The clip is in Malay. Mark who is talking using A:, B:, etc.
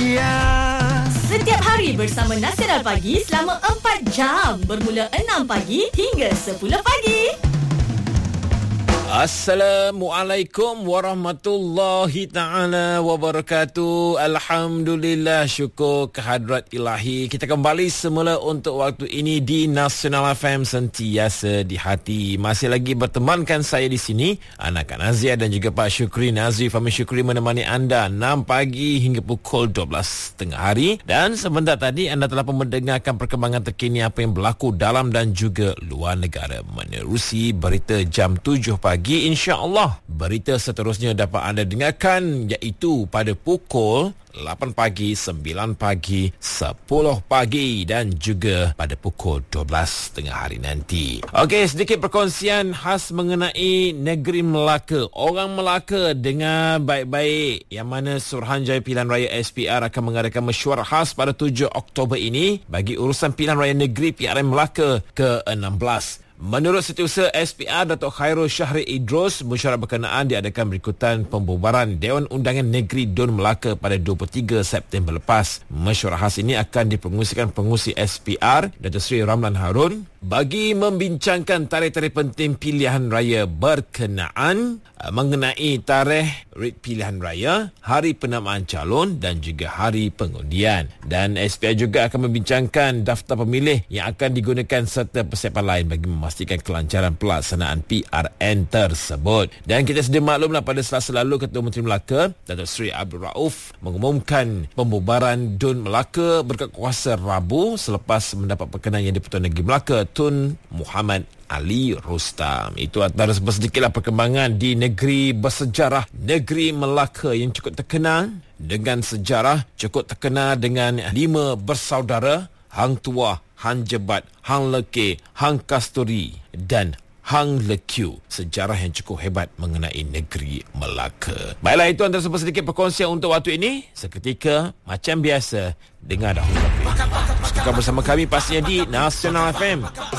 A: Setiap hari bersama Nasional Pagi selama 4 jam bermula 6 pagi hingga 10 pagi.
B: Assalamualaikum warahmatullahi ta'ala wabarakatuh. Alhamdulillah, syukur kehadrat ilahi. Kita kembali semula untuk waktu ini di Nasional FM, sentiasa di hati. Masih lagi bertemankan saya di sini, Anak Nazia dan juga Pak Syukri Nazri Fahmi Syukri menemani anda 6 pagi hingga pukul 12 tengah hari. Dan sebentar tadi anda telah mendengarkan perkembangan terkini apa yang berlaku dalam dan juga luar negara. Menerusi berita jam 7 pagi, insya-Allah berita seterusnya dapat anda dengarkan, iaitu pada pukul 8 pagi, 9 pagi, 10 pagi dan juga pada pukul 12 tengah hari nanti. Okey, sedikit perkongsian khas mengenai negeri Melaka. Orang Melaka dengar baik-baik, yang mana Suruhanjaya Pilihan Raya SPR akan mengadakan mesyuarat khas pada 7 Oktober ini bagi urusan Pilihan Raya Negeri PRN Melaka ke-16. Menurut Setiausaha SPR Datuk Khairul Syahri Idrus, mesyuarat berkenaan diadakan berikutan pembubaran Dewan Undangan Negeri Dun Melaka pada 23 September lepas. Mesyuarat khas ini akan dipengerusikan pengerusi SPR Datuk Seri Ramlan Harun bagi membincangkan tarikh-tarikh penting pilihan raya berkenaan mengenai tarikh rit pilihan raya, hari penamaan calon dan juga hari pengundian. Dan SPR juga akan membincangkan daftar pemilih yang akan digunakan serta persiapan lain bagi memastikan kelancaran pelaksanaan PRN tersebut. Dan kita sedia maklumlah pada Selasa lalu Ketua Menteri Melaka Datuk Seri Abdul Rauf mengumumkan pembubaran Dun Melaka berkat kuasa Rabu selepas mendapat perkenan yang di-Pertuan Negeri Melaka Tun Muhammad Ali Rostam. Itu antara sedikitlah perkembangan di negeri bersejarah, negeri Melaka yang cukup terkenal dengan sejarah, cukup terkenal dengan 5 bersaudara, Hang Tuah, Hang Jebat, Hang Leke, Hang Kasturi dan Hang Lekiu. Sejarah yang cukup hebat mengenai negeri Melaka. Baiklah, itu antara sedikit perkongsian untuk waktu ini. Seketika, macam biasa, dengar dahulu. Tetap bersama kami pastinya di Nasional FM.